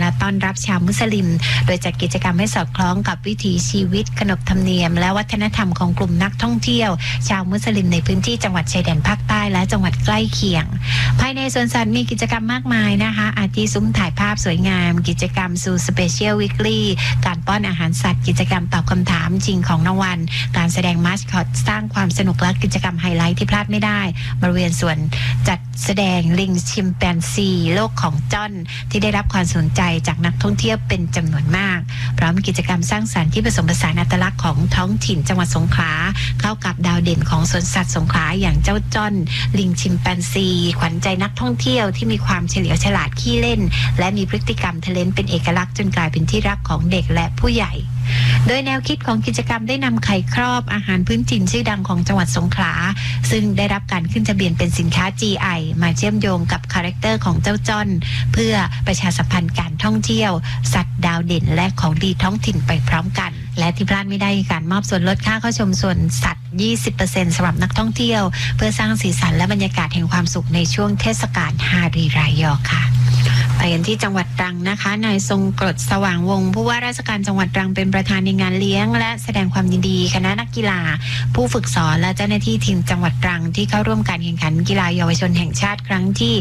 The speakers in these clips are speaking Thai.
และต้อนรับชาวมุสลิมโดยจัดกิจกรรมให้สอดคล้องกับวิถีชีวิตขนบธรรมเนียมและวัฒนธรรมของกลุ่มนักท่องเที่ยวชาวมุสลิมในพื้นที่จังหวัดชายแดนภาคใต้และจังหวัดใกล้เคียงภายในสวนสัตว์มีกิจกรรมมากมายนะคะอาทิซุ้มถ่ายภาพสวยงามกิจกรรมซูสเปเชียลวีคลี่การป้อนอาหารสัตว์กิจกรรมตอบคำถามจริงของรางวัลการแสดงมาสคอตสร้างความสนุกและกิจกรรมไฮไลท์ที่พลาดไม่ได้บริเวณสวนจัดแสดงลิงชิมแปนซีโลกของจ้อนที่ได้รับความสนใจจากนักท่องเที่ยวเป็นจำนวนมากพร้อมกิจกรรมสร้างสรรค์ที่ผสมผสานอัตลักษณ์ของท้องถิ่นจังหวัดสงขลาเข้ากับดาวเด่นของสวนสัตว์สงขลาอย่างเจ้าจ้อนลิงชิมแปนซีขวัญใจนักท่องเที่ยวที่มีความเฉลียวฉลาดขี้เล่นและมีพฤติกรรมทะเลนเป็นเอกลักษณ์จนกลายเป็นที่รักของเด็กและผู้ใหญ่โดยแนวคิดของกิจกรรมได้นำไข่ครอบอาหารพื้นถิ่นชื่อดังของจังหวัดสงขลาซึ่งได้รับการขึ้นทะเบียนเป็นสินค้า GI มาเชื่อมโยงกับคาแรคเตอร์ของเจ้าจ้อนเพื่อประชาสัมพันธ์การท่องเที่ยวสัตว์ดาวเด่นและของดีท้องถิ่นไปพร้อมกันและที่พลาดไม่ได้การมอบส่วนลดค่าเข้าชมสวนสัตว์ 20% สำหรับนักท่องเที่ยวเพื่อสร้างสีสันและบรรยากาศแห่งความสุขในช่วงเทศกาลฮารีรายอค่ะไปกันที่จังหวัดตรังนะคะนายทรงกรดสว่างวงศ์ผู้ว่าราชการจังหวัดตรังเป็นประธานในงานเลี้ยงและแสดงความยินดีคณะนักกีฬาผู้ฝึกสอนและเจ้าหน้าที่ทีมจังหวัดตรังที่เข้าร่วมการแข่งขันกีฬาเยาวชนแห่งชาติครั้งที่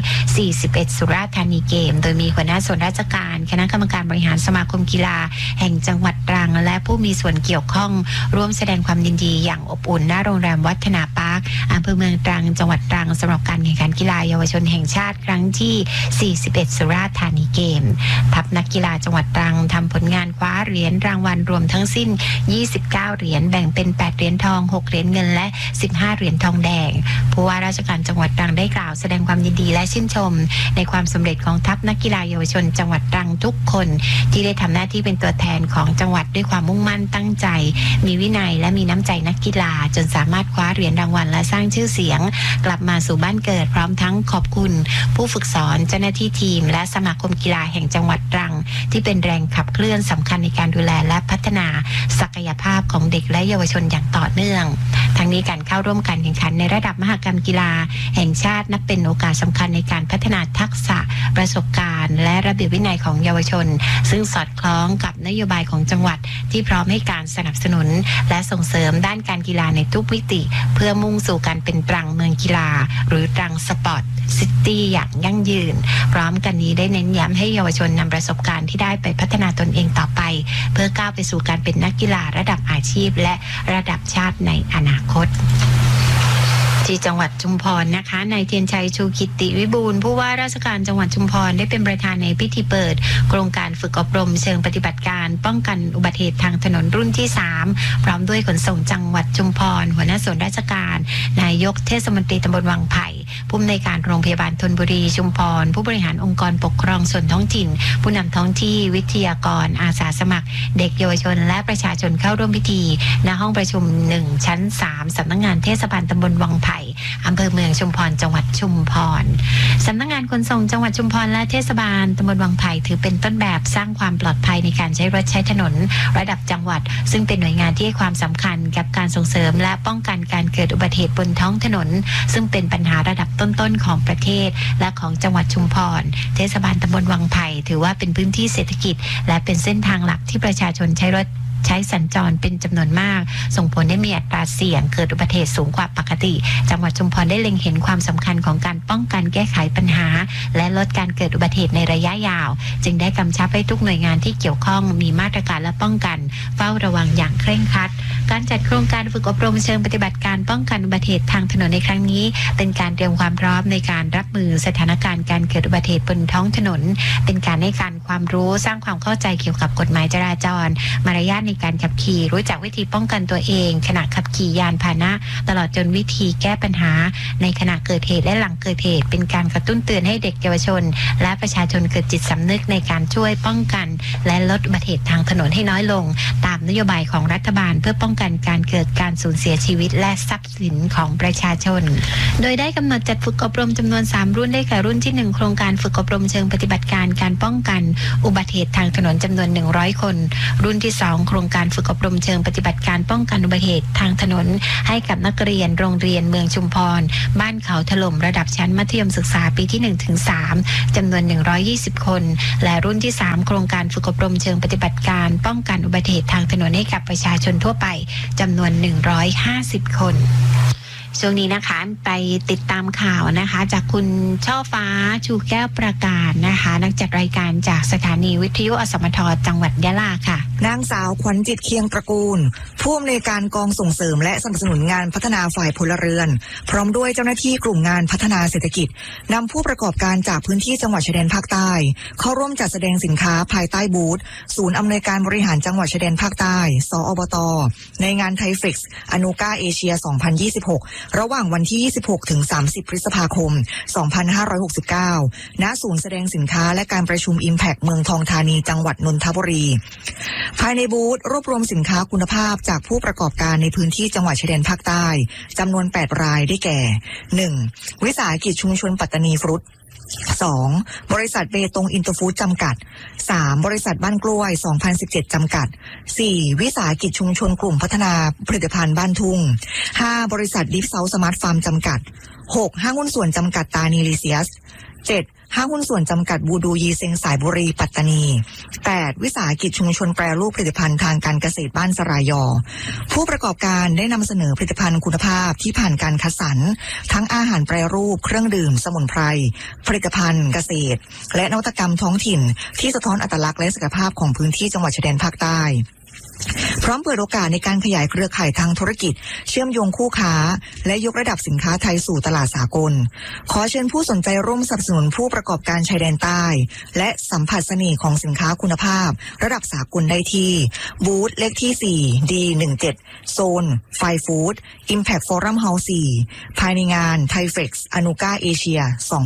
41 สุราษฎร์ธานีเกมโดยมีหัวหน้าส่วนราชการคณะกรรมการบริหารสมาคมกีฬาแห่งจังหวัดตรังและผู้มีส่วนเกี่ยวข้องร่วมแสดงความยินดีอย่างอบอุ่นณโรงแรมวัฒนาปาร์คอำเภอเมืองตรังจังหวัดตรังสำหรับการแข่งขันกีฬาเยาวชนแห่งชาติครั้งที่ 41 สุราษฎร์ธานีเกมทัพนักกีฬาจังหวัดตรังทำผลงานคว้าเหรียญรางวัลรวมทั้งสิ้น29เหรียญแบ่งเป็น8เหรียญทอง6เหรียญเงินและ15เหรียญทองแดงผู้ว่าราชการจังหวัดตรังได้กล่าวแสดงความยินดีและชื่นชมในความสำเร็จของทัพนักกีฬาเยาวชนจังหวัดตรังทุกคนที่ได้ทำหน้าที่เป็นตัวแทนของจังหวัดด้วยความมุ่งมั่นตั้งใจมีวินัยและมีน้ำใจนักกีฬาจนสามารถคว้าเหรียญรางวัลและสร้างชื่อเสียงกลับมาสู่บ้านเกิดพร้อมทั้งขอบคุณผู้ฝึกสอนเจ้าหน้าที่ทีมและสมาคมกีฬาแห่งจังหวัดตรังที่เป็นแรงขับเคลื่อนสำคัญในการดูแลและพัฒนาศักยภาพของเด็กและเยาวชนอย่างต่อเนื่องทั้งนี้การเข้าร่วมการแข่งขันในระดับมหกรรมกีฬาแห่งชาตินับเป็นโอกาสสำคัญในการพัฒนาทักษะประสบการณ์และระเบียบวินัยของเยาวชนซึ่งสอดคล้องกับนโยบายของจังหวัดที่พร้อมให้การสนับสนุนและส่งเสริมด้านการกีฬาในทุกมิติเพื่อมุ่งสู่การเป็นตรังเมืองกีฬาหรือตรังสปอร์ตซิตี้อย่างยั่งยืนพร้อมกันนี้ได้เน้นย้ำให้เยาวชนนำประสบการณ์ที่ได้ไปพัฒนาตนเองต่อไปเพื่อก้าวไปสู่การเป็นนักกีฬาระดับอาชีพและระดับชาติในอนาคตที่จังหวัดชุมพรนะคะนายเทียนชัยชูกิติวิบูลย์ผู้ว่าราชการจังหวัดชุมพรได้เป็นประธานในพิธีเปิดโครงการฝึกอบรมเชิงปฏิบัติการป้องกันอุบัติเหตุทางถนนรุ่นที่3พร้อมด้วยขนส่งจังหวัดชุมพรหัวหน้าส่วนราชการนายกเทศมนตรีตำบลวังไผ่ผู้อำนวยการโรงพยาบาลธนบุรีชุมพรผู้บริหารองค์กรปกครองส่วนท้องถิ่นผู้นำท้องที่วิทยากรอาสาสมัครเด็กเยาวชนและประชาชนเข้าร่วมพิธีณห้องประชุม1ชั้น3สำนักงานเทศบาลตำบลวังไผ่อำเภอเมืองชุมพรจังหวัดชุมพรสำนักงานขนส่งจังหวัดชุมพรและเทศบาลตำบลวังไผ่ถือเป็นต้นแบบสร้างความปลอดภัยในการใช้รถใช้ถนนระดับจังหวัดซึ่งเป็นหน่วยงานที่ให้ความสำคัญกับการส่งเสริมและป้องกันการเกิดอุบัติเหตุบนท้องถนนซึ่งเป็นปัญหาระดับต้นๆของประเทศและของจังหวัดชุมพรเทศบาลตำบลวังไผ่ถือว่าเป็นพื้นที่เศรษฐกิจและเป็นเส้นทางหลักที่ประชาชนใช้รถใช้สัญจรเป็นจำนวนมากส่งผลให้มีอัตราเสี่ยงเกิดอุบัติเหตุสูงกว่าปกติจังหวัดชุมพรได้เล็งเห็นความสำคัญของการป้องกันแก้ไขปัญหาและลดการเกิดอุบัติเหตุในระยะยาวจึงได้กำชับให้ทุกหน่วยงานที่เกี่ยวข้องมีมาตรการและป้องกันเฝ้าระวังอย่างเคร่งครัดการจัดโครงการฝึกอบรมเชิงปฏิบัติการป้องกันอุบัติเหตุทางถนนในครั้งนี้เป็นการเตรียมความพร้อมในการรับมือสถานการณ์การเกิดอุบัติเหตุบนท้องถนนเป็นการให้การความรู้สร้างความเข้าใจเกี่ยวกับกฎหมายจราจรมารยาทในการขับขี่รู้จักวิธีป้องกันตัวเองขณะขับขี่ยานพาหนะตลอดจนวิธีแก้ปัญหาในขณะเกิดเหตุและหลังเกิดเหตุเป็นการกระตุ้นเตือนให้เด็กเยาวชนและประชาชนเกิดจิตสำนึกในการช่วยป้องกันและลดอุบัติเหตุทางถนนให้น้อยลงตามนโยบายของรัฐบาลเพื่อป้องกันการเกิดการสูญเสียชีวิตและทรัพย์สินของประชาชนโดยได้กำหนดจัดฝึกอบรมจำนวน3รุ่นได้แก่รุ่นที่1โครงการฝึกอบรมเชิงปฏิบัติการการป้องกันอุบัติเหตุทางถนนจำนวน100คนรุ่นที่2โครงการฝึกอบรมเชิงปฏิบัติการป้องกันอุบัติเหตุทางถนนให้กับนักเรียนโรงเรียนเมืองชุมพรบ้านเขาถล่มระดับชั้นมัธยมศึกษาปีที่ 1-3 จำนวน120 คนและรุ่นที่ 3 โครงการฝึกอบรมเชิงปฏิบัติการป้องกันอุบัติเหตุทางถนนให้กับประชาชนทั่วไปจำนวน150 คนช่วงนี้นะคะไปติดตามข่าวนะคะจากคุณช่อฟ้าชูแก้วประกาศนะคะนักจัดรายการจากสถานีวิทยุอสมทจังหวัดยะลาค่ะนางสาวขวัญจิตเคียงตระกูลผู้อำนวยการกองส่งเสริมและสนับสนุนงานพัฒนาฝ่ายพลเรือนพร้อมด้วยเจ้าหน้าที่กลุ่มงานพัฒนาเศรษฐกิจนำผู้ประกอบการจากพื้นที่จังหวัดชายแดนภาคใต้เข้าร่วมจัดแสดงสินค้าภายใต้บูธศูนย์อำนวยการบริหารจังหวัดชายแดนภาคใต้สอบต.ในงานไทเฟกซ์อนูก้าเอเชีย 2026 ระหว่างวันที่ 26 ถึง 30 พฤษภาคม 2569 ณ ศูนย์แสดงสินค้าและการประชุม Impact เมืองทองธานีจังหวัดนนทบุรีภายในบูธรวบรวมสินค้าคุณภาพจากผู้ประกอบการในพื้นที่จังหวัดชายแดนภาคใต้จำนวน 8 รายได้แก่ 1. วิสาหกิจชุมชนปัตตานีฟรุต 2. บริษัทเบตงอินเตอร์ฟู้ดจำกัด 3. บริษัทบ้านกล้วย 2017 จำกัด 4. วิสาหกิจชุมชนกลุ่มพัฒนาผลิตภัณฑ์บ้านทุ่ง 5. บริษัทดิฟเซาสมาร์ทฟาร์มจำกัด 6. ห้างหุ้นส่วนจำกัดตานีลิเซียส 7. ห้างหุ้นส่วนจำกัดบูดูยีเซงสายบุรีปัตตานี 8. วิสาหกิจชุมชนแปรรูปผลิตภัณฑ์ทางการเกษตรบ้านสรายอผู้ประกอบการได้นำเสนอผลิตภัณฑ์คุณภาพที่ผ่านการคัดสรรทั้งอาหารแปรรูปเครื่องดื่มสมุนไพรผลิตภัณฑ์เกษตรและนวัตกรรมท้องถิ่นที่สะท้อนอัตลักษณ์และศักยภาพของพื้นที่จังหวัดชายแดนภาคใต้พร้อมเปิดโอกาสในการขยายเครือข่ายทางธุรกิจเชื่อมโยงคู่ค้าและยกระดับสินค้าไทยสู่ตลาดสากลขอเชิญผู้สนใจร่วมสนับสนุนผู้ประกอบการชายแดนใต้และสัมผัสเสน่ห์ของสินค้าคุณภาพระดับสากลได้ที่บูธเลขที่ 4 D17 โซนไฟฟู้ด Impact Forum House 4 ภายในงานไทเฟกซ์อนูก้าเอเชีย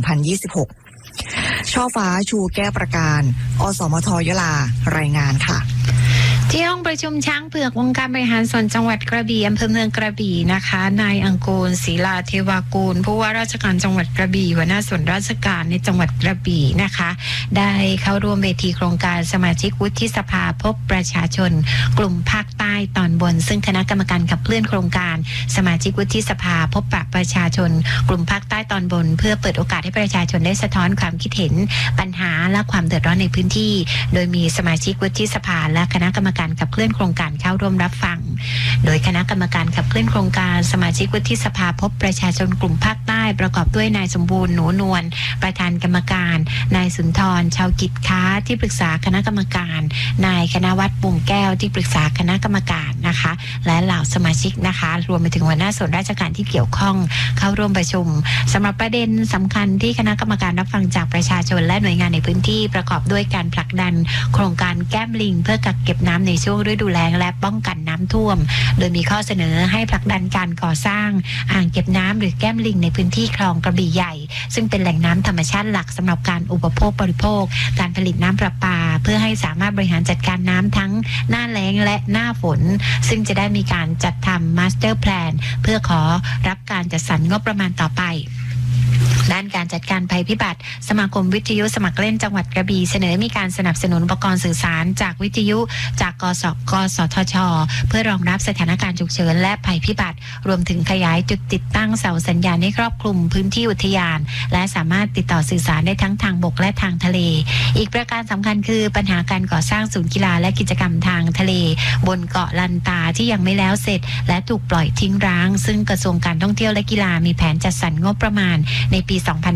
2026 ช่อฟ้าชูแก้วประการอสมทยะลารายงานค่ะที่ห้องประชุมช้างเผือกองค์การบริหารส่วนจังหวัดกระบี่อำเภอเมืองกระบี่นะคะนายอังกูลศรีลาเทวากูลผู้ว่าราชการจังหวัดกระบี่หัวหน้าส่วนราชการในจังหวัดกระบี่นะคะได้เข้าร่วมเวทีโครงการสมาชิกวุฒิสภาพบประชาชนกลุ่มภาคใต้ตอนบนซึ่งคณะกรรมการขับเคลื่อนโครงการสมาชิกวุฒิสภาพบปะประชาชนกลุ่มภาคใต้ตอนบนเพื่อเปิดโอกาสให้ประชาชนได้สะท้อนความคิดเห็นปัญหาและความเดือดร้อนในพื้นที่โดยมีสมาชิกวุฒิสภาและคณะกรรมการขับเคลื่อนโครงการเข้าร่วมรับฟังโดยคณะกรรมการขับเคลื่อนโครงการสมาชิกวุฒิสภาพบประชาชนกลุ่มภาคใต้ประกอบด้วยนายสมบูรณ์หนูนวลประธานกรรมการนายสุนทรชาวกิจค้าที่ปรึกษาคณะกรรมการนายคณวัฒน์ปุ่งแก้วที่ปรึกษาคณะกรรมการนะคะและเหล่าสมาชิกนะคะรวมไปถึงหัวหน้าส่วนราชการที่เกี่ยวข้องเข้าร่วมประชุมสำหรับประเด็นสำคัญที่คณะกรรมการรับฟังจากประชาชนและหน่วยงานในพื้นที่ประกอบด้วยการผลักดันโครงการแก้มลิงเพื่อกักเก็บน้ำในช่วงฤดูแล้งและป้องกันน้ำท่วมโดยมีข้อเสนอให้ผลักดันการก่อสร้างอ่างเก็บน้ำหรือแก้มลิงในพื้นที่คลองกระบี่ใหญ่ซึ่งเป็นแหล่งน้ำธรรมชาติหลักสำหรับการอุปโภคบริโภคการผลิตน้ำประปาเพื่อให้สามารถบริหารจัดการน้ำทั้งหน้าแล้งและหน้าฝนซึ่งจะได้มีการจัดทำมาสเตอร์แพลนเพื่อขอรับการจัดสรรงบประมาณต่อไปด้านการจัดการภัยพิบัติสมาคมวิทยุสมัครเล่นจังหวัดกระบี่เสนอมีการสนับสนุนอุปกรณ์สื่อสารจากวิทยุจากกสทช.เพื่อรองรับสถานการณ์ฉุกเฉินและภัยพิบัติรวมถึงขยายจุดติดตั้งเสาสัญญาณให้ครอบคลุมพื้นที่อุทยานและสามารถติดต่อสื่อสารได้ทั้งทางบกและทางทะเลอีกประการสำคัญคือปัญหาการก่อสร้างศูนย์กีฬาและกิจกรรมทางทะเลบนเกาะลันตาที่ยังไม่แล้วเสร็จและถูกปล่อยทิ้งร้างซึ่งกระทรวงการท่องเที่ยวและกีฬามีแผนจัดสรรงบประมาณในปี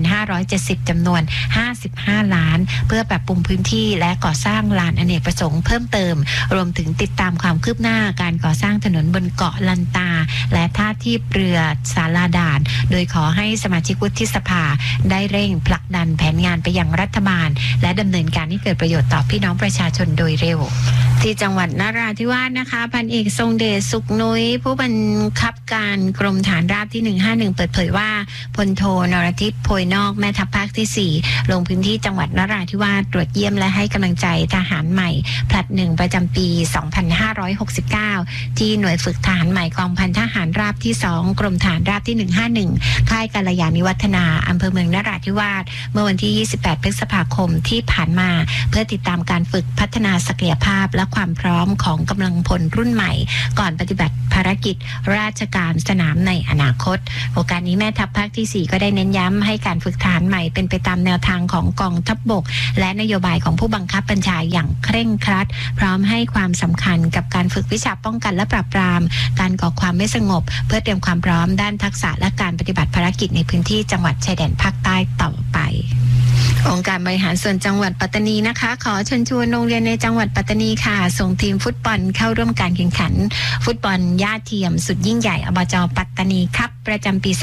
2570 จำนวน 55 ล้านเพื่อปรับปรุงพื้นที่และก่อสร้างลานอเนกประสงค์เพิ่มเติมรวมถึงติดตามความคืบหน้าการก่อสร้างถนนบนเกาะลันตาและท่าเทียบเรือศาลาด่านโดยขอให้สมาชิกวุฒิสภาได้เร่งผลักดันแผนงานไปยังรัฐบาลและดำเนินการให้เกิดประโยชน์ต่อพี่น้องประชาชนโดยเร็วที่จังหวัดนราธิวาสนะคะพันเอกทรงเดชสุขนุ้ยผู้บังคับการกรมฐานราบที่151เปิดเผยว่าพลโทนรทิพย์โพยนอกแม่ทัพภาคที่4ลงพื้นที่จังหวัดนราธิวาสตรวจเยี่ยมและให้กำลังใจทหารใหม่ผลัด1ประจำปี 2569 ที่หน่วยฝึกทหารใหม่กองพันทหารราบที่2กรมฐานราบที่151ค่ายกัลยาณิวัฒนาอำเภอเมืองนราธิวาสเมื่อวันที่ 28 พฤษภาคมที่ผ่านมาเพื่อติดตามการฝึกพัฒนาศักยภาพและความพร้อมของกำลังพลรุ่นใหม่ก่อนปฏิบัติภารกิจราชการสนามในอนาคตโอกาสนี้แม่ทัพภาคที่4ก็ได้เน้นย้ำให้การฝึกทหารใหม่เป็นไปตามแนวทางของกองทัพบกและนโยบายของผู้บังคับบัญชาอย่างเคร่งครัดพร้อมให้ความสำคัญกับการฝึกวิชาป้องกันและปราบปรามการก่อความไม่สงบเพื่อเตรียมความพร้อมด้านทักษะและการปฏิบัติภารกิจในพื้นที่จังหวัดชายแดนภาคใต้ต่อไปองค์การบริหารส่วนจังหวัดปัตตานีนะคะขอเชิญชวนโรงเรียนในจังหวัดปัตตานีค่ะส่งทีมฟุตบอลเข้าร่วมการแข่งขันฟุตบอลหญ้าเทียมสุดยิ่งใหญ่อบจ.ปัตตานีคัพประจำปี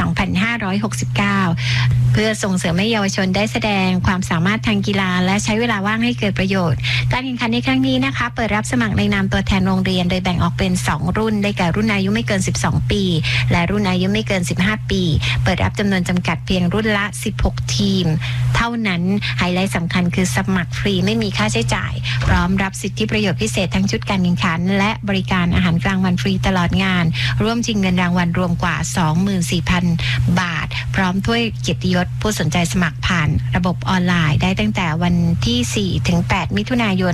2569 เพื่อส่งเสริมให้เยาวชนได้แสดงความสามารถทางกีฬาและใช้เวลาว่างให้เกิดประโยชน์การแข่งขันในครั้งนี้นะคะเปิดรับสมัครในนามตัวแทนโรงเรียนโดยแบ่งออกเป็น2รุ่นได้แก่รุ่นอายุไม่เกิน12ปีและรุ่นอายุไม่เกิน15ปีเปิดรับจำนวนจำกัดเพียงรุ่นละ16ทีมเท่านั้นไฮไลท์สำคัญคือสมัครฟรีไม่มีค่าใช้จ่ายพร้อมรับสิทธิประโยชน์พิเศษทั้งชุดการแข่งขันและบริการอาหารกลางวันฟรีตลอดงานร่วมชิงเงินรางวัลรวมกว่า 24,000 บาทพร้อมถ้วยเกียรติยศผู้สนใจสมัครผ่านระบบออนไลน์ได้ตั้งแต่วันที่4ถึง8มิถุนายน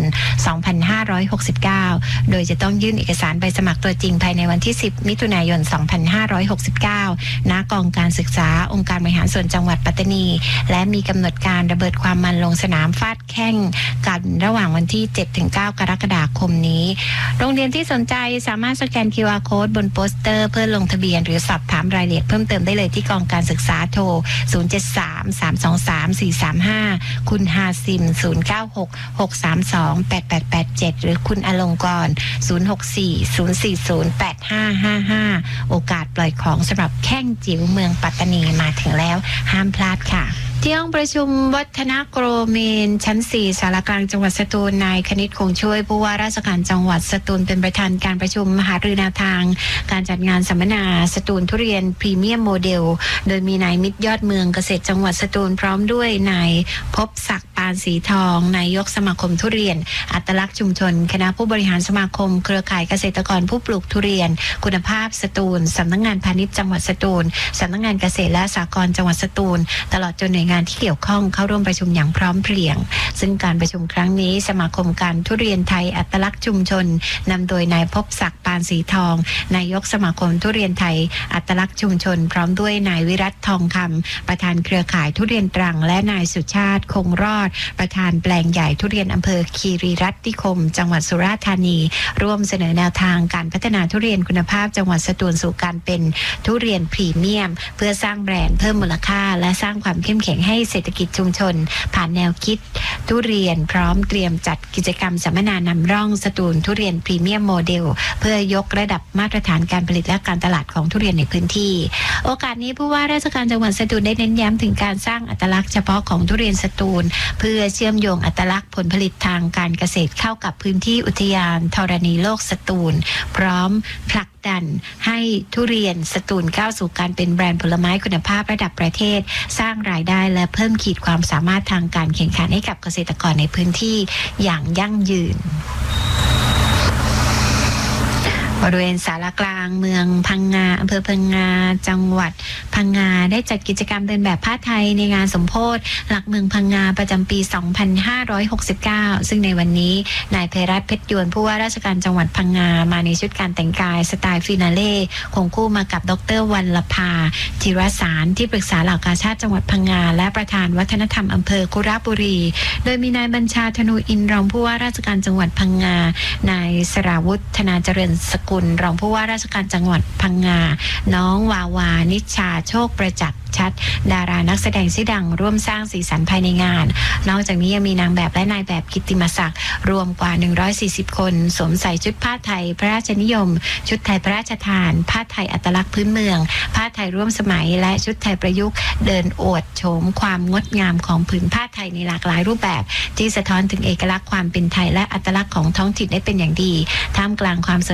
2569 โดยจะต้องยื่นเอกสารใบสมัครตัวจริงภายในวันที่10มิถุนายน 2569 ณ กองการศึกษาองค์การบริหารส่วนจังหวัดปัตตานีและมีกำหนดการระเบิดความมันลงสนามฟาดแข่งกันระหว่างวันที่ 7-9 กรกฎาคมนี้โรงเรียนที่สนใจสามารถสแกน QR Code บนโปสเตอร์เพื่อลงทะเบียนหรือสอบถามรายละเอียดเพิ่มเติมได้เลยที่กองการศึกษาโทร 073-323-435 คุณฮาซิม 096-632-8887 หรือคุณอลงกรณ์ 064-040-8555 โอกาสปล่อยของสำหรับแข้งจิ๋วเมืองปัตตานีมาถึงแล้วห้ามพลาดค่ะที่ห้องประชุมวัฒนโกรเมนชั้น 4 สารกลางจังหวัดสตูลนายคณิตคงช่วยผู้ว่าราชการจังหวัดสตูลเป็นประธานการประชุมมหารือแนวทางการจัดงานสัมมนาสตูลทุเรียนพรีเมียมโมเดลโดยมีนายมิตรยอดเมืองเกษตรจังหวัดสตูลพร้อมด้วยนายพบศักดิ์ปานสีทองนายกสมาคมทุเรียนอัตลักษณ์ชุมชนคณะผู้บริหารสมาคมเครือข่ายเกษตรกรผู้ปลูกทุเรียนคุณภาพสตูลสำนักงานพาณิชย์จังหวัดสตูลสำนักงานเกษตรและสหกรณ์จังหวัดสตูลตลอดจนหน่วยงานที่เกี่ยวข้องเข้าร่วมประชุมอย่างพร้อมเพรียงซึ่งการประชุมครั้งนี้สมาคมการทุเรียนไทยอัตลักษณ์ชุมชนนำโดยนายพบศักดิ์ปานสีทองนายกสมาคมทุเรียนไทยอัตลักษณ์ชุมชนพร้อมด้วยนายวิรัตทองคำประธานเครือข่ายทุเรียนตรังและนายสุชาติคงรอดประธานแปลงใหญ่ทุเรียนอำเภอคีรีรัตน์นิคมจังหวัดสุราษฎร์ธานีร่วมเสนอแนวทางการพัฒนาทุเรียนคุณภาพจังหวัดสตูลสู่การเป็นทุเรียนพรีเมียมเพื่อสร้างแบรนด์เพิ่มมูลค่าและสร้างความเข้มแข็งให้เศรษฐกิจชุมชนผ่านแนวคิดทุเรียนพร้อมเตรียมจัดกิจกรรมสัมมนานำร่องสตูลทุเรียนพรีเมียมโมเดลเพื่อยกระดับมาตรฐานการผลิตและการตลาดของทุเรียนในพื้นที่โอกาสนี้ผู้ว่าราชการจังหวัดสตูลได้เน้นย้ำถึงการสร้างอัตลักษณ์เฉพาะของทุเรียนสตูลเพื่อเชื่อมโยงอัตลักษณ์ผลผลิตทางการเกษตรเข้ากับพื้นที่อุทยานธรณีโลกสตูลพร้อมผลักดันให้ทุเรียนสตูลก้าวสู่การเป็นแบรนด์ผลไม้คุณภาพระดับประเทศสร้างรายได้และเพิ่มขีดความสามารถทางการแข่งขันให้กับเกษตรกรในพื้นที่อย่างยั่งยืนบริเวณศาลากลางเมืองพังงาอำเภอพังงาจังหวัดพังงาได้จัดกิจกรรมเดินแบบผ้าไทยในงานสมโภชหลักเมืองพังงาประจำปี 2569 ซึ่งในวันนี้นายไพรัตน์เพชรยวนผู้ว่าราชการจังหวัดพังงามาในชุดการแต่งกายสไตล์ฟินาเล่คงคู่มากับดร.วรรณภาธีรสารที่ปรึกษาเหล่ากาชาติจังหวัดพังงาและประธานวัฒนธรรมอำเภอคุระบุรีโดยมีนายบัญชาธนูอินทร์รองผู้ว่าราชการจังหวัดพังงานายสราวุฒิธนาเจริญสกุลรองผู้ว่าราชการจังหวัดพังงาน้องวาวานิชาโชคประจักษ์ชัดดารานักแสดงชื่อดังร่วมสร้างสีสันภายในงานนอกจากนี้ยังมีนางแบบและนายแบบกิตติมศักดิ์รวมกว่า140คนสวมใส่ชุดผ้าไทยพระราชนิยมชุดไทยพระราชทานผ้าไทยอัตลักษณ์พื้นเมืองผ้าไทยร่วมสมัยและชุดไทยประยุกต์เดินอวดโฉมความงดงามของผืนผ้าไทยในหลากหลายรูปแบบที่สะท้อนถึงเอกลักษณ์ความเป็นไทยและอัตลักษณ์ของท้องถิ่นได้เป็นอย่างดีท่ามกลางความสนใจของ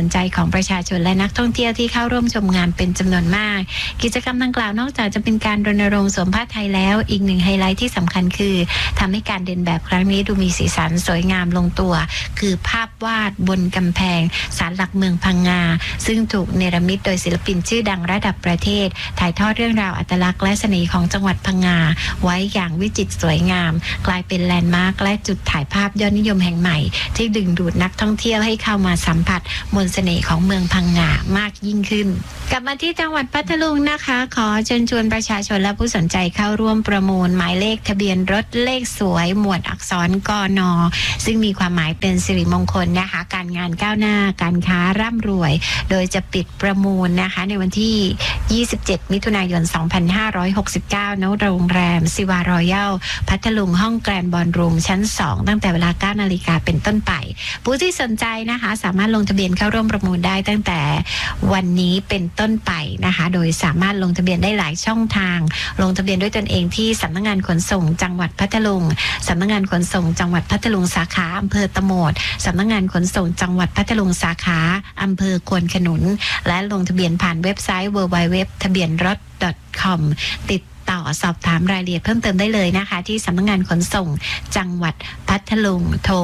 ของประชาชนและนักท่องเที่ยวที่เข้าร่วมชมงานเป็นจำนวนมากกิจกรรมดังกล่าวนอกจากจะเป็นการรณรงค์สวมผ้าไทยแล้วอีกหนึ่งไฮไลท์ที่สำคัญคือทำให้การเดินแบบครั้งนี้ดูมีสีสันสวยงามลงตัวคือภาพวาดบนกำแพงศาลหลักเมืองพังงาซึ่งถูกเนรมิตโดยศิลปินชื่อดังระดับประเทศถ่ายทอดเรื่องราวอัตลักษณ์และเสน่ห์ของจังหวัดพังงาไว้อย่างวิจิตรสวยงามกลายเป็นแลนด์มาร์คและจุดถ่ายภาพยอดนิยมแห่งใหม่ที่ดึงดูดนักท่องเที่ยวให้เข้ามาสัมผัสมนต์เสน่ห์ของเมืองพังงามากยิ่งขึ้นกลับมาที่จังหวัดพัทลุงนะคะขอเชิญชวนประชาชนและผู้สนใจเข้าร่วมประมูลหมายเลขทะเบียนรถเลขสวยหมวดอักษรกน.ซึ่งมีความหมายเป็นสิริมงคลนะคะการงานก้าวหน้าการค้าร่ำรวยโดยจะปิดประมูลนะคะในวันที่27มิถุนายน2569ณโรงแรมซิวารอยัลพัทลุงห้องแกรนด์บอลรูมชั้น2ตั้งแต่เวลา 9 นาฬิกาเป็นต้นไปผู้ที่สนใจนะคะสามารถลงทะเบียนเข้าร่วมประมูลได้ตั้งแต่วันนี้เป็นต้นไปนะคะโดยสามารถลงทะเบียนได้หลายช่องทางลงทะเบียนด้วยตนเองที่สำนักงานขนส่งจังหวัดพัทลุงสำนักงานขนส่งจังหวัดพัทลุงสาขาอำเภอตะโหมดสำนักงานขนส่งจังหวัดพัทลุงสาขาอำเภอควนขนุนและลงทะเบียนผ่านเว็บไซต์ www.ทะเบียนรถ.com ติดต่อสอบถามรายละเอียดเพิ่มเติมได้เลยนะคะที่สำนักงานขนส่งจังหวัดพัทลุงโทร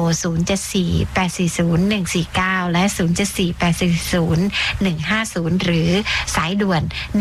074-840-149 และ 074-840-150 หรือสายด่วน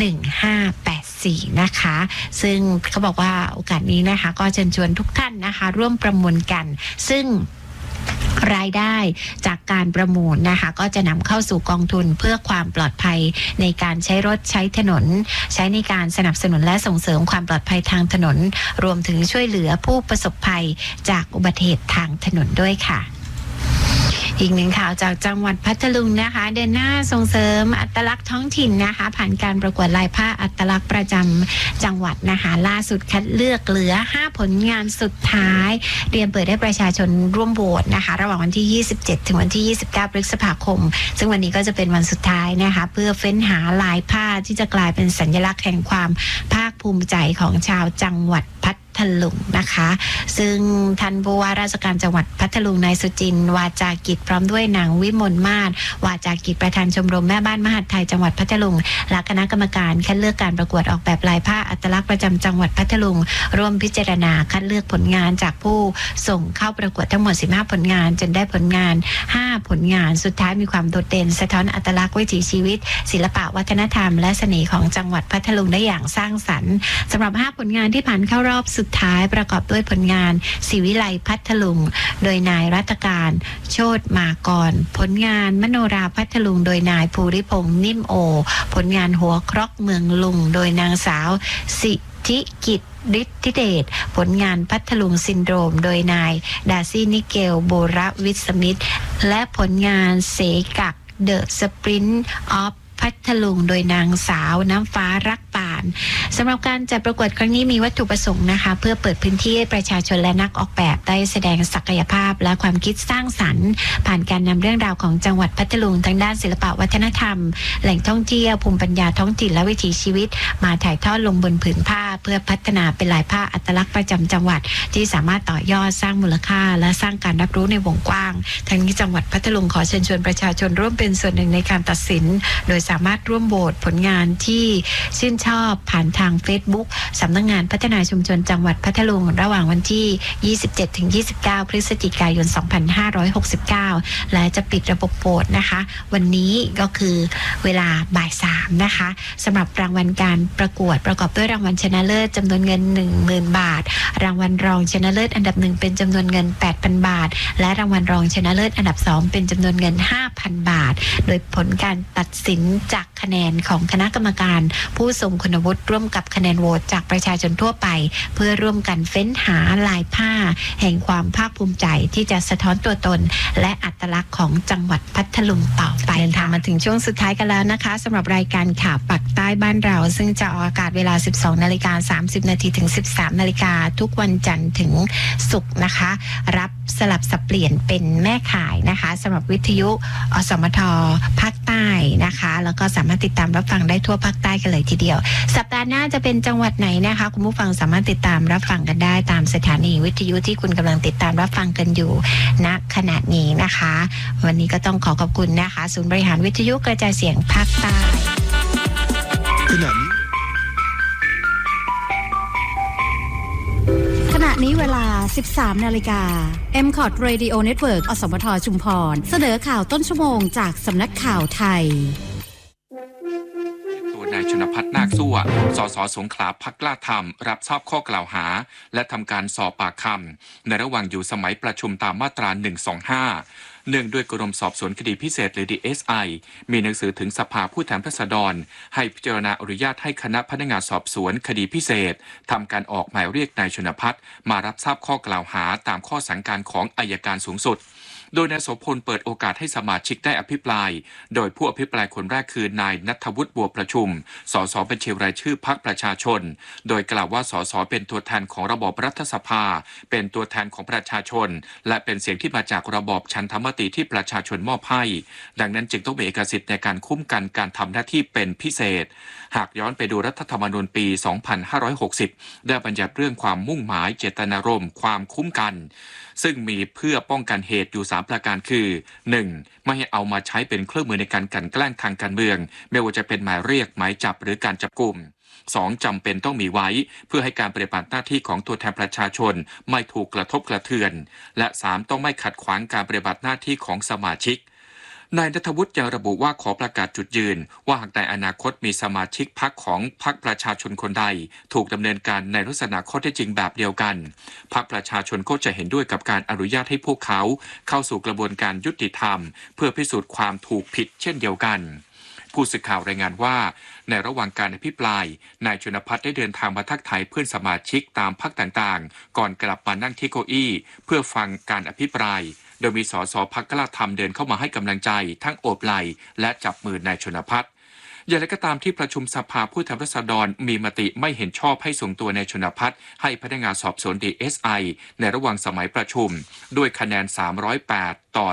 1584 นะคะซึ่งเขาบอกว่าโอกาสนี้นะคะก็เชิญชวนทุกท่านนะคะร่วมประมูลกันซึ่งรายได้จากการประมูลนะคะก็จะนำเข้าสู่กองทุนเพื่อความปลอดภัยในการใช้รถใช้ถนนใช้ในการสนับสนุนและส่งเสริมความปลอดภัยทางถนนรวมถึงช่วยเหลือผู้ประสบภัยจากอุบัติเหตุทางถนนด้วยค่ะอีกหนึ่งข่าวจากจังหวัดพัทลุงนะคะเดินหน้าส่งเสริมอัตลักษณ์ท้องถิ่นนะคะผ่านการประกวดลายผ้าอัตลักษณ์ประจำจังหวัดนะคะล่าสุดคัดเลือกเหลือ5ผลงานสุดท้ายเตรียมเปิดให้ประชาชนร่วมโหวตนะคะระหว่างวันที่27ถึงวันที่29พฤษภาคมซึ่งวันนี้ก็จะเป็นวันสุดท้ายนะคะเพื่อเฟ้นหาลายผ้าที่จะกลายเป็นสัญลักษณ์แห่งความภาคภูมิใจของชาวจังหวัดพัทลุงนะคะซึ่งท่านผู้ว่าราชการจังหวัดพัทลุงนายสุจินต์วาจากิจพร้อมด้วยนางวิมลมาศวาจากิจประธานชมรมแม่บ้านมหาดไทยจังหวัดพัทลุงและคณะกรรมการคัดเลือกการประกวดออกแบบลายผ้าอัตลักษณ์ประจำจังหวัดพัทลุงร่วมพิจารณาคัดเลือกผลงานจากผู้ส่งเข้าประกวดทั้งหมด15ผลงานจนได้ผลงาน5ผลงานสุดท้ายมีความโดดเด่นสะท้อนอัตลักษณ์วิถีชีวิตศิลปะวัฒนธรรมและเสน่ห์ของจังหวัดพัทลุงได้อย่างสร้างสรรค์สำหรับ5ผลงานที่ผ่านเข้ารอบสุดท้ายประกอบด้วยผลงานศิวิไลพัทลุงโดยนายรัตการโชติมากรผลงานมโนราพัทลุงโดยนายภูริพงษ์นิ่มโอผลงานหัวครกเมืองลุงโดยนางสาวสิทธิกิจฤทธิเดชผลงานพัทลุงซินโดรมโดยนายดาซี่นิเกลโบรวิสมิธและผลงานเสกักเดอะสปรินต์ออฟพัทลุงโดยนางสาวน้ำฟ้ารักป่านสำหรับการจัดประกวดครั้งนี้มีวัตถุประสงค์นะคะเพื่อเปิดพื้นที่ให้ประชาชนและนักออกแบบได้แสดงศักยภาพและความคิดสร้างสรรค์ผ่านการนำเรื่องราวของจังหวัดพัทลุงทั้งด้านศิลปะวัฒนธรรมแหล่งท่องเที่ยวภูมิปัญญาท้องถิ่นและวิถีชีวิตมาถ่ายทอดลงบนผืนผ้าเพื่อพัฒนาเป็นลายผ้าอัตลักษณ์ประจำจังหวัดที่สามารถต่อยอดสร้างมูลค่าและสร้างการรับรู้ในวงกว้างทั้งนี้จังหวัดพัทลุงขอเชิญชวนประชาชนร่วมเป็นส่วนหนึ่งในการตัดสินโดยสามารถร่วมโหวตผลงานที่ชื่นชอบผ่านทาง Facebook สำนักงานพัฒนาชุมชนจังหวัดพัทลุงระหว่างวันที่27-29 พฤศจิกายน 2569และจะปิดระบบโหวตนะคะวันนี้ก็คือเวลาบ่าย 3นะคะสำหรับรางวัลการประกวดประกอบด้วยรางวัลชนะเลิศจำนวนเงิน 10,000 บาทรางวัลรองชนะเลิศอันดับ1เป็นจำนวนเงิน 8,000 บาทและรางวัลรองชนะเลิศอันดับ2เป็นจำนวนเงิน 5,000 บาทโดยผลการตัดสินจากคะแนนของคณะกรรมการผู้ทรงคุณวุฒิร่วมกับคะแนนโหวตจากประชาชนทั่วไปเพื่อร่วมกันเฟ้นหาลายผ้าแห่งความภาคภูมิใจที่จะสะท้อนตัวตนและอัตลักษณ์ของจังหวัดพัทลุงต่อไปเดินทางมาถึงช่วงสุดท้ายกันแล้วนะคะสำหรับรายการข่าวปักใต้บ้านเราซึ่งจะออกอากาศเวลา 12:30 นาทีถึง 13 นาฬิกาทุกวันจันทร์ถึงศุกร์นะคะรับสลับสับเปลี่ยนเป็นแม่ข่ายนะคะสำหรับวิทยุอสมทภาคใต้นะคะแล้วก็สามารถติดตามรับฟังได้ทั่วภาคใต้กันเลยทีเดียวสัปดาห์หน้าจะเป็นจังหวัดไหนนะคะคุณผู้ฟังสามารถติดตามรับฟังกันได้ตามสถานีวิทยุที่คุณกำลังติดตามรับฟังกันอยู่ณขณะนี้นะคะวันนี้ก็ต้องขอบคุณนะคะศูนย์บริหารวิทยุกระจายเสียงภาคใต้ขณะนี้เวลา 13 นาฬิกา MCOT Radio Network อสมทชุมพรเสนอข่าวต้นชั่วโมงจากสำนักข่าวไทยนายชนภัทรนาคสั่ว สส.สงขลาพรรคกล้าธรรมรับทราบข้อกล่าวหาและทำการสอบปากคำในระหว่างอยู่สมัยประชุมตามมาตรา 125 เนื่องด้วยกรมสอบสวนคดีพิเศษหรือ DSI มีหนังสือถึงสภาผู้แทนราษฎรให้พิจารณาอนุญาตให้คณะพนักงานสอบสวนคดีพิเศษทำการออกหมายเรียกนายชนภัทรมารับทราบข้อกล่าวหาตามข้อสั่งการของอัยการสูงสุดโดยนายโสพลเปิดโอกาสให้สมาชิกได้อภิปรายโดยผู้อภิปรายคนแรกคือนายณัฐวุฒิบัวประชุมสสบัญชีรายชื่อพรรคประชาชนโดยกล่าวว่าสสเป็นตัวแทนของระบอบรัฐสภาเป็นตัวแทนของประชาชนและเป็นเสียงที่มาจากระบอบฉันทามติที่ประชาชนมอบให้ดังนั้นจึงต้องมีเอกสิทธิ์ในการคุ้มกันการทำหน้าที่เป็นพิเศษหากย้อนไปดูรัฐธรรมนูญปี 2560 ได้บัญญัติเรื่องความมุ่งหมายเจตนารมณ์ความคุ้มกันซึ่งมีเพื่อป้องกันเหตุอยู่3ประการคือ 1. ไม่ให้เอามาใช้เป็นเครื่องมือในการกลั่นแกล้งทางการเมืองไม่ว่าจะเป็นหมายเรียกหมายจับหรือการจับกุม 2. จำเป็นต้องมีไว้เพื่อให้การปฏิบัติหน้าที่ของตัวแทนประชาชนไม่ถูกกระทบกระเทือนและ 3. ต้องไม่ขัดขวางการปฏิบัติหน้าที่ของสมาชิกนายณัฐวุฒิยังระบุว่าขอประกาศจุดยืนว่าหากในอนาคตมีสมาชิกพรรคของพรรคประชาชนคนใดถูกดำเนินการในลักษณะข้อเท็จจริงแบบเดียวกันพรรคประชาชนก็จะเห็นด้วยกับการอนุญาตให้พวกเขาเข้าสู่กระบวนการยุติธรรมเพื่อพิสูจน์ความถูกผิดเช่นเดียวกันผู้สื่อข่าวรายงานว่าในระหว่างการอภิปรายนายชนภัทรได้เดินทางมาทักทายเพื่อนสมาชิกตามพรรคต่างๆก่อนกลับมานั่งที่เก้าอี้เพื่อฟังการอภิปรายโดยมีสสพรรคกล้าธรรมเดินเข้ามาให้กำลังใจทั้งโอบไหล่และจับมือนายชนภัทรอย่างไรก็ตามที่ประชุมสภาผู้แทนราษฎรมีมติไม่เห็นชอบให้ส่งตัวนายชนภัทรให้พนักงานสอบสวน DSI ในระหว่างสมัยประชุมด้วยคะแนน308ต่อ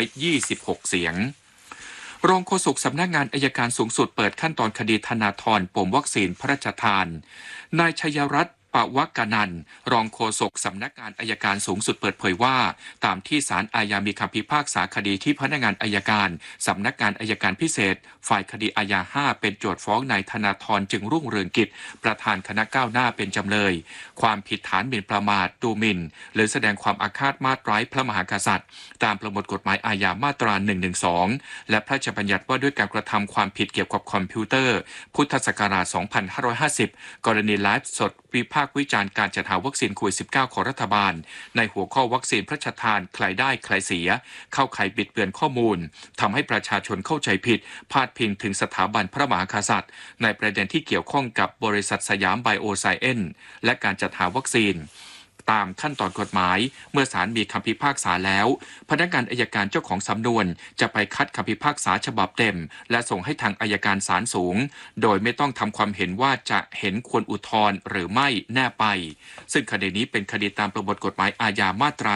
126เสียงรองโฆษกสำนักงานอัยการสูงสุดเปิดขั้นตอนคดีธนาธรปมวัคซีนพระราชทานนายชัยรัตน์ปวักนันท์รองโฆษกสำนักงานอัยการสูงสุดเปิดเผยว่าตามที่ศาลอาญามีคำพิพากษาคดีที่พนักงานอัยการสำนักงานอัยการพิเศษฝ่ายคดีอาญา5เป็นโจทก์ฟ้องนายธนาธรจึงรุ่งเรืองกิจประธานคณะก้าวหน้าเป็นจำเลยความผิดฐานหมิ่นประมาทดูหมิ่นหรือแสดงความอาฆาตมาตร้ายพระมหากษัตริย์ตามประมวลกฎหมายอาญามาตรา 112 และพระราชบัญญัติว่าด้วยการกระทำความผิดเกี่ยวกับคอมพิวเตอร์พุทธศักราช 2550 กรณีไลฟ์สดวิพากษ์วิจารณ์การจัดหาวัคซีนโควิด -19 ของรัฐบาลในหัวข้อวัคซีนพระราชทานใครได้ใครเสียเข้าข่ายบิดเบือนข้อมูลทำให้ประชาชนเข้าใจผิดพาดพิงถึงสถาบันพระมหากษัตริย์ในประเด็นที่เกี่ยวข้องกับบริษัทสยามไบโอไซเอนซ์และการจัดหาวัคซีนตามขั้นตอนกฎหมายเมื่อศาลมีคำพิพากษาแล้วพนักงานอัยการเจ้าของสำนวนจะไปคัดคำพิพากษาฉบับเต็มและส่งให้ทางอัยการศาลสูงโดยไม่ต้องทำความเห็นว่าจะเห็นควรอุทธรณ์หรือไม่แน่ไปซึ่งคดีนี้เป็นคดีตามประมวลกฎหมายอาญามาตรา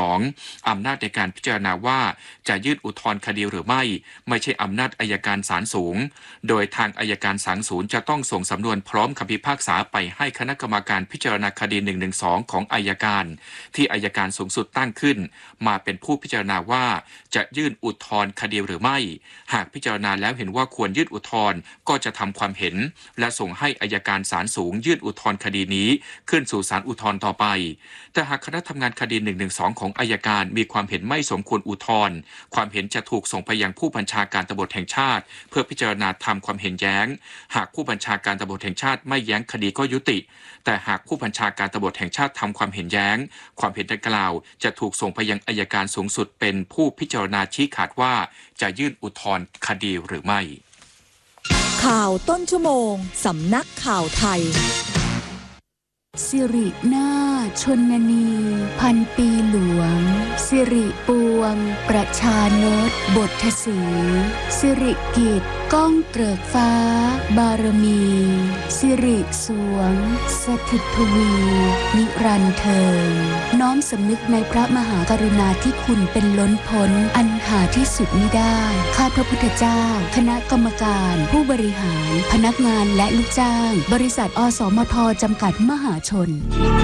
112 อำนาจในการพิจารณาว่าจะยื่นอุทธรณ์คดีหรือไม่ใช่อำนาจอัยการศาลสูงโดยทางอัยการศาลสูงจะต้องส่งสำนวนพร้อมคำพิพากษาไปให้คณะกรรมการพิจารณาคดี 112 ของอัยการที่อัยการสูงสุดตั้งขึ้นมาเป็นผู้พิจารณาว่าจะยื่นอุทธรณ์คดีหรือไม่หากพิจารณาแล้วเห็นว่าควรยื่นอุทธรณ์ก็จะทำความเห็นและส่งให้อัยการศาลสูงยื่นอุทธรณ์คดีนี้ขึ้นสู่ศาลอุทธรณ์ต่อไปแต่หากคณะทำงานคดี 112 ของอัยการมีความเห็นไม่สมควรอุทธรณ์ความเห็นจะถูกส่งไปยังผู้บัญชาการตำรวจแห่งชาติเพื่อพิจารณาทำความเห็นแย้งหากผู้บัญชาการตำรวจแห่งชาติไม่แย้งคดีก็ยุติแต่หากผู้บัญชาการตำรวจแห่งชาติทำความเห็นแย้งความเห็นดังกล่าวจะถูกส่งไปยังอัยการสูงสุดเป็นผู้พิจารณาชี้ขาดว่าจะยื่นอุทธรณ์คดีหรือไม่ข่าวต้นชั่วโมงสำนักข่าวไทยสิรินาถชนนีพันปีหลวงสิริปวงประชานตบทสีสิริกิจก้องเกริกฟ้าบารมีสิริสวงสถิตทวีนิรันดร์เทินน้อมสำนึกในพระมหากรุณาธิคุณเป็นล้นพ้นอันหาที่สุดมิได้ข้าพระพุทธเจ้าคณะกรรมการผู้บริหารพนักงานและลูกจ้างบริษัทอสมทจำกัดมหาชน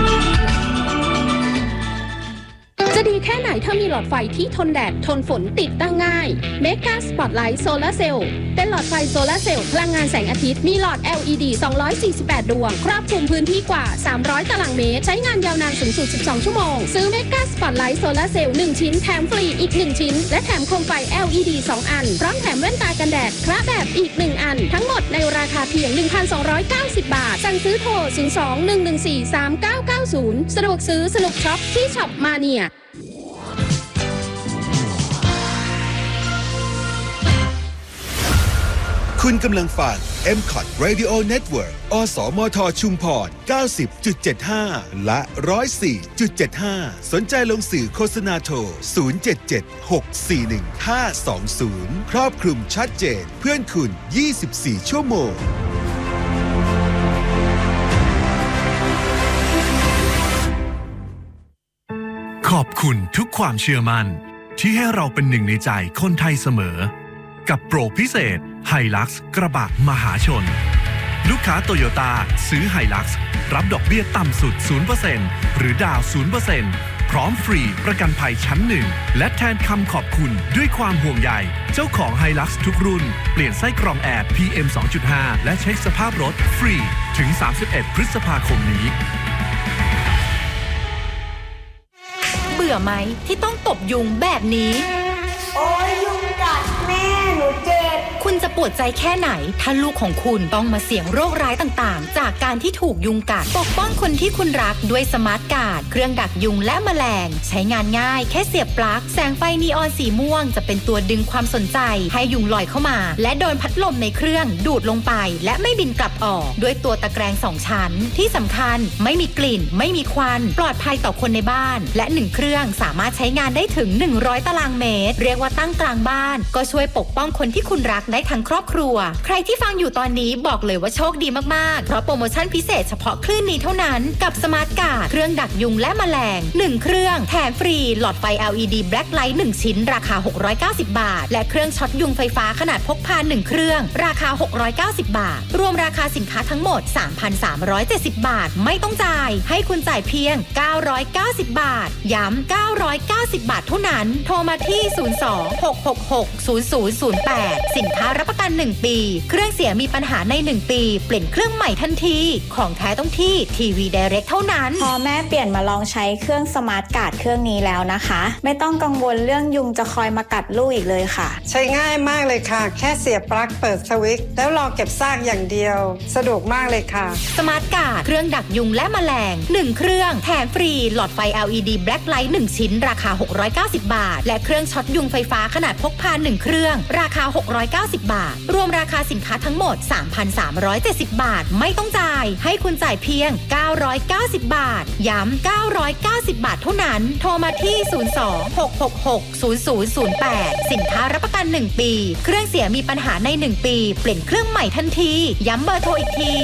จะดีแค่ไหนถ้ามีหลอดไฟที่ทนแดดทนฝนติดตั้งง่าย Mega Spotlight Solar Cell เป็นหลอดไฟโซลาร์เซลล์พลังงานแสงอาทิตย์มีหลอด LED 248 ดวงครอบคลุมพื้นที่กว่า300ตารางเมตรใช้งานยาวนานสูงสุด12ชั่วโมงซื้อ Mega Spotlight Solar Cell 1 ชิ้นแถมฟรีอีก1ชิ้นและแถมโคมไฟ LED 2 อันพร้อมแถมแว่นตากันแดดคละแบบอีก1อันทั้งหมดในราคาเพียง 1,290 บาทสั่งซื้อโทร 02-114-3990 สะดวกซื้อสนุกช็อปที่ช็อปมาเนียคุณกำลังฟัง MCOT Radio Network อสมทชุมพร 90.75 และ 104.75 สนใจลงสื่อโฆษณาโทร 077-641-520 ครอบคลุมชัดเจนเพื่อนคุณ 24 ชั่วโมงขอบคุณทุกความเชื่อมั่นที่ให้เราเป็นหนึ่งในใจคนไทยเสมอกับโปรพิเศษไฮลักซ์กระบะมหาชนลูกค้าโตโยต้าซื้อไฮลักซ์รับดอกเบี้ยต่ำสุด 0% หรือดาว 0% พร้อมฟรีประกันภัยชั้น1และแทนคำขอบคุณด้วยความห่วงใยเจ้าของไฮลักซ์ทุกรุ่นเปลี่ยนไส้กรองแอร์ PM 2.5 และเช็คสภาพรถฟรีถึง31พฤษภาคมนี้เบื่อไหมที่ต้องตบยุงแบบนี้โอ้ยยุงกัดแม่หนูเจ็บคุณจะปวดใจแค่ไหนถ้าลูกของคุณต้องมาเสี่ยงโรคร้ายต่างๆจากการที่ถูกยุงกัดปกป้องคนที่คุณรักด้วยสมาร์ทการ์ดเครื่องดักยุงและแมลงใช้งานง่ายแค่เสียบปลั๊กแสงไฟนีออนสีม่วงจะเป็นตัวดึงความสนใจให้ยุงลอยเข้ามาและโดนพัดลมในเครื่องดูดลงไปและไม่บินกลับออกด้วยตัวตะแกรง2ชั้นที่สำคัญไม่มีกลิ่นไม่มีควันปลอดภัยต่อคนในบ้านและ1เครื่องสามารถใช้งานได้ถึง100ตารางเมตรเรียกว่าตั้งกลางบ้านก็ช่วยปกป้องคนที่คุณรักได้ทั้งครอบครัวใครที่ฟังอยู่ตอนนี้บอกเลยว่าโชคดีมากๆเพราะโปรโมชั่นพิเศษเฉพาะคลื่นนี้เท่านั้นกับสมาร์ทการ์ดเครื่องดักยุงและแมลง1เครื่องแถมฟรีหลอดไฟ LED Black Light 1ชิ้นราคา690บาทและเครื่องช็อตยุงไฟฟ้าขนาดพกพา1เครื่องราคา690บาทรวมราคาสินค้าทั้งหมด 3,370 บาทไม่ต้องจ่ายให้คุณจ่ายเพียง990บาทย้ำ990บาทเท่านั้นโทรมาที่02-666-0008สินค้ารับประกัน1ปีเครื่องเสียมีปัญหาใน1ปีเปลี่ยนเครื่องใหม่ทันทีของแท้ต้องที่ทีวีไดเรกเท่านั้นพอแม่เปลี่ยนมาลองใช้เครื่องสมาร์ทการ์ดเครื่องนี้แล้วนะคะไม่ต้องกังวลเรื่องยุงจะคอยมากัดลูกอีกเลยค่ะใช้ง่ายมากเลยค่ะแค่เสียบปลั๊กเปิดสวิตช์แล้วรอเก็บซากอย่างเดียวสะดวกมากเลยค่ะสมาร์ทการ์ดเครื่องดักยุงและแมลง1เครื่องแถมฟรีหลอดไฟ LED Black Light 1ชิ้นราคา690บาทและเครื่องช็อตยุงไฟฟ้าขนาดพกพา1เครื่องราคา690บาทรวมราคาสินค้าทั้งหมด 3,370 บาทไม่ต้องจ่ายให้คุณจ่ายเพียง990บาทย้ำ990บาทเท่านั้นโทรมาที่02-666-0008สินค้ารับประกัน1ปีเครื่องเสียมีปัญหาใน1ปีเปลี่ยนเครื่องใหม่ทันทีย้ำเบอร์โทรอีกที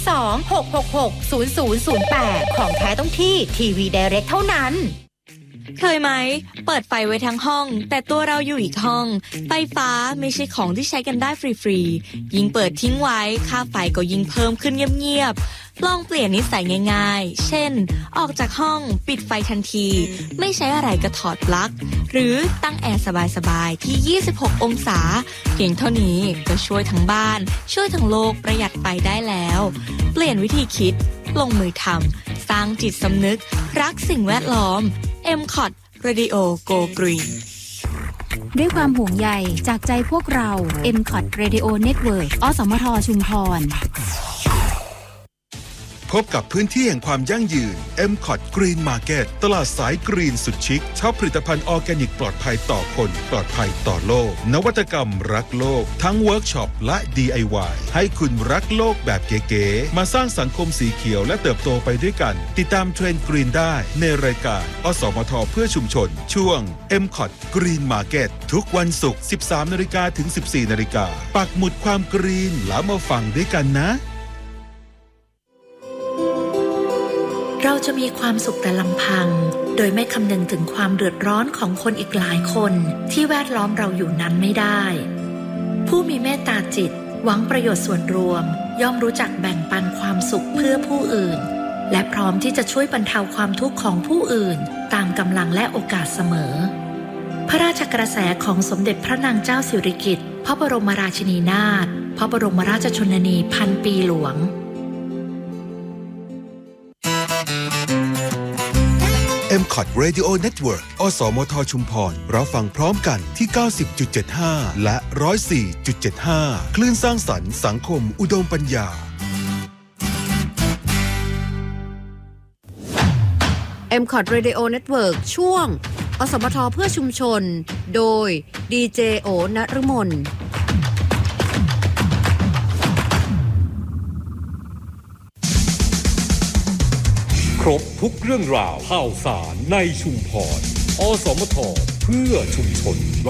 02-666-0008ของแท้ต้องที่ทีวีไดเรกเท่านั้นเคยไหมเปิดไฟไว้ทั้งห้องแต่ตัวเราอยู่อีกห้องไฟฟ้าไม่ใช่ของที่ใช้กันได้ฟรีๆยิ่งเปิดทิ้งไว้ค่าไฟก็ยิ่งเพิ่มขึ้นเงียบๆลองเปลี่ยนนิสัยง่ายๆเช่นออกจากห้องปิดไฟทันทีไม่ใช้อะไรก็ถอดปลั๊กหรือตั้งแอร์สบายๆที่26องศาเพียงเท่านี้ก็ช่วยทั้งบ้านช่วยทั้งโลกประหยัดไฟได้แล้วเปลี่ยนวิธีคิดลงมือทำสร้างจิตสำนึกรักสิ่งแวดล้อมMCOT Radio Go Green ด้วยความห่วงใยจากใจพวกเรา MCOT Radio Network อสมทชุมพรพบกับพื้นที่แห่งความยั่งยืน MCOT Green Market ตลาดสายกรีนสุดชิคช็อปผลิตภัณฑ์ออร์แกนิกปลอดภัยต่อคนปลอดภัยต่อโลกนวัตกรรมรักโลกทั้งเวิร์กช็อปและ DIY ให้คุณรักโลกแบบเก๋ๆมาสร้างสังคมสีเขียวและเติบโตไปด้วยกันติดตามเทรนด์กรีนได้ในรายการอสมทเพื่อชุมชนช่วง MCOT Green Market ทุกวันศุกร์ 13 นาฬิกาถึง 14 นาฬิกาปักหมุดความกรีนแล้วมาฟังด้วยกันนะเราจะมีความสุขแต่ลำพังโดยไม่คำนึงถึงความเดือดร้อนของคนอีกหลายคนที่แวดล้อมเราอยู่นั้นไม่ได้ผู้มีเมตตาจิตหวังประโยชน์ส่วนรวมย่อมรู้จักแบ่งปันความสุขเพื่อผู้อื่นและพร้อมที่จะช่วยบรรเทาความทุกข์ของผู้อื่นตามกำลังและโอกาสเสมอพระราชกระแสของสมเด็จพระนางเจ้าสิริกิติ์พระบรมราชินีนาถพระบรมราชชนนีพันปีหลวง MCOT Radio Network อสมทชุมพรรับฟังพร้อมกันที่ 90.75 และ 104.75 คลื่นสร้างสรรค์สังคมอุดมปัญญา MCOT Radio Network ช่วงอสมทเพื่อชุมชนโดยดีเจโอนฤมลครบทุกเรื่องราวข่าวสารในชุมพรอสมทเพื่อชุมชน